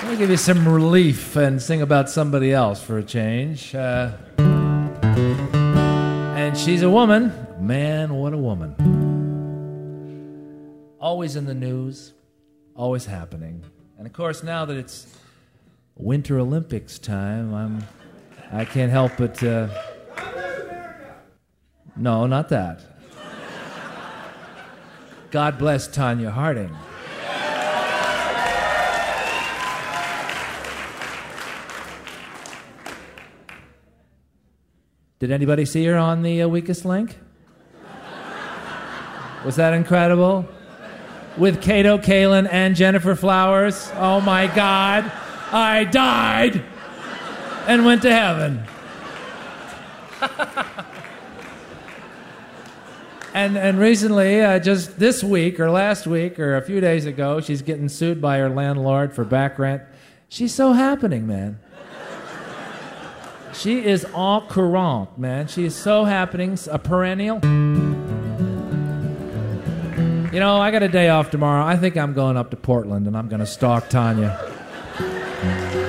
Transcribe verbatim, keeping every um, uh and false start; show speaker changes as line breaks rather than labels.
Let me give you some relief and sing about somebody else for a change. Uh, and she's a woman. Man, what a woman. Always in the news, always happening. And of course, now that it's Winter Olympics time, I'm, I can't help but... Uh, no, not that. God bless Tanya Harding. Did anybody see her on the uh, Weakest Link? Was that incredible? With Kato Kaelin and Jennifer Flowers. Oh my God. I died and went to heaven. and and recently, uh, just this week or last week or a few days ago, she's getting sued by her landlord for back rent. She's so happening, man. She is en courant, man. She is so happening, a perennial. You know, I got a day off tomorrow. I think I'm going up to Portland and I'm going to stalk Tanya.